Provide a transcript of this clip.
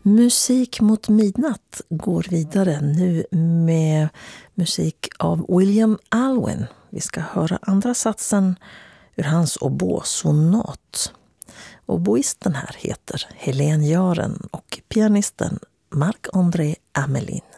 Musik mot midnatt går vidare nu med musik av William Alwyn. Vi ska höra andra satsen ur hans oboe-sonat. Oboisten här heter Helene Jaren och pianisten Marc-André Amelin.